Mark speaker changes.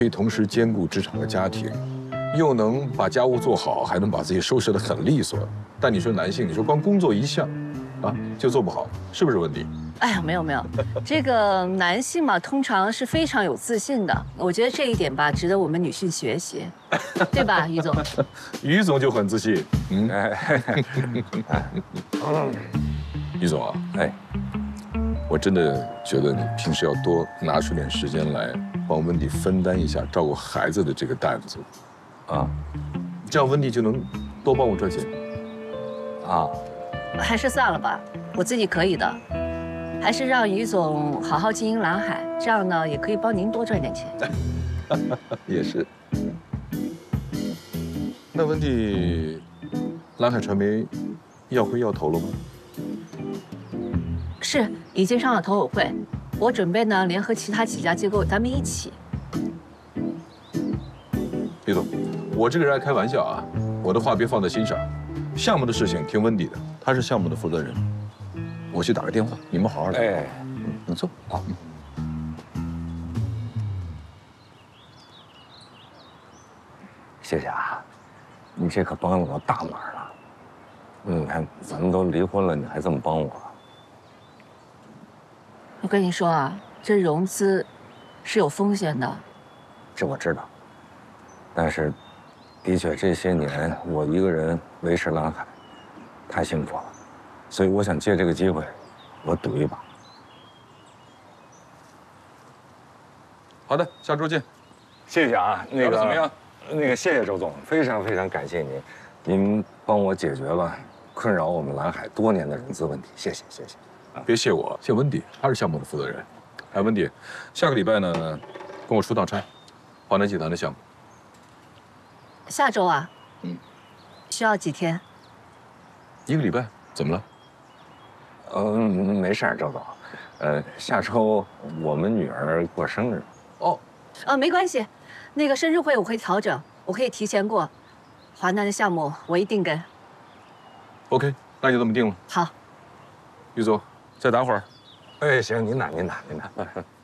Speaker 1: 可以同时兼顾职场和家庭，又能把家务做好，还能把自己收拾得很利索。但你说男性，你说光工作一项，啊，就做不好，是不是温迪？
Speaker 2: 哎呀，没有，这个男性嘛，通常是非常有自信的。我觉得这一点吧，值得我们女性学习，对吧，于总？
Speaker 1: 于总就很自信。于总啊，
Speaker 3: 哎，
Speaker 1: 我真的觉得你平时要多拿出点时间来帮温迪分担一下照顾孩子的这个担子，
Speaker 3: 啊，
Speaker 1: 这样温迪就能多帮我赚钱。
Speaker 3: 啊，
Speaker 2: 还是算了吧，我自己可以的。还是让于总好好经营蓝海，这样呢也可以帮您多赚点钱。
Speaker 1: 也是。那温迪，蓝海传媒要灰要投了吗？
Speaker 2: 是，已经上了投委会。我准备呢联合其他几家机构，咱们一起。
Speaker 1: 李总，我这个人爱开玩笑啊，我的话别放在心上。项目的事情听温迪的，他是项目的负责人。我去打个电话，你们好好聊。
Speaker 3: 哎，
Speaker 1: 你坐。好。
Speaker 3: 谢谢啊，你这可帮了我大忙了。你看，咱们都离婚了，你还这么帮我。
Speaker 2: 我跟你说啊，这融资是有风险的。
Speaker 3: 这我知道，但是，的确这些年我一个人维持蓝海，太辛苦了。所以我想借这个机会，我赌一把。
Speaker 1: 好的，下周见。
Speaker 3: 谢谢啊，那个
Speaker 1: 怎么样？
Speaker 3: 谢谢周总，非常非常感谢您，您帮我解决了困扰我们蓝海多年的融资问题，谢谢。
Speaker 1: 别谢我，谢温迪，他是项目的负责人。哎，温迪，下个礼拜呢，跟我出趟差，华南集团的项目。
Speaker 2: 下周啊，需要几天
Speaker 1: ？1个礼拜，怎么了？
Speaker 3: 没事儿，周总。下周我们女儿过生日。
Speaker 1: 哦，
Speaker 2: 没关系，那个生日会我会调整，我可以提前过。华南的项目我一定跟。
Speaker 1: OK， 那就这么定了。
Speaker 2: 好，
Speaker 1: 于总，再打会儿。
Speaker 3: 哎，行，您打。